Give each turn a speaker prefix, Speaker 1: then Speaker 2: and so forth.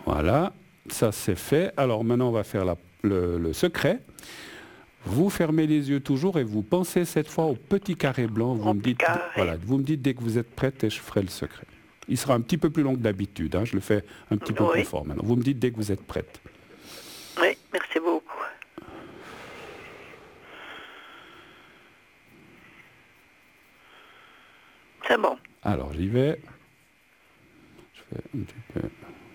Speaker 1: Voilà, ça c'est fait. Alors maintenant on va faire le secret. Vous fermez les yeux toujours et vous pensez cette fois au petit carré blanc. Vous
Speaker 2: Mon
Speaker 1: me
Speaker 2: petit
Speaker 1: dites,
Speaker 2: carré.
Speaker 1: voilà, vous me dites dès que vous êtes prête et je ferai le secret. Il sera un petit peu plus long que d'habitude, hein, je le fais un petit peu plus
Speaker 2: Oui,
Speaker 1: fort maintenant. Vous me dites dès que vous êtes prête.
Speaker 2: oui, merci beaucoup. C'est bon.
Speaker 1: Alors j'y vais. Je fais un petit peu.